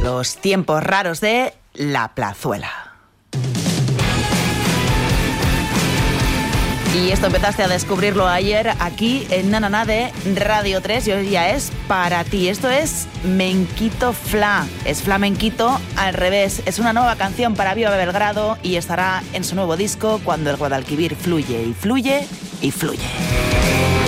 Los tiempos raros de La Plazuela. Y esto empezaste a descubrirlo ayer aquí en Nananá de Radio 3 y hoy ya es para ti. Esto es Menquito Fla. Es flamenquito al revés. Es una nueva canción para Viva Belgrado y estará en su nuevo disco Cuando el Guadalquivir fluye y fluye y fluye.